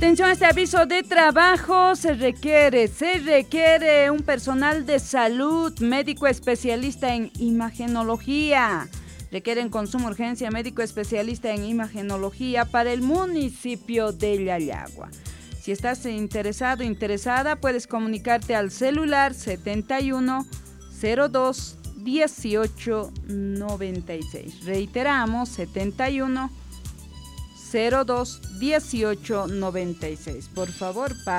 Atención a este aviso de trabajo, se requiere un personal de salud, médico especialista en imagenología. Requieren con suma urgencia médico especialista en imagenología para el municipio de Yayagua. Si estás interesada, puedes comunicarte al celular 71 02 18 96. Reiteramos, 71 02 18 96. Por favor,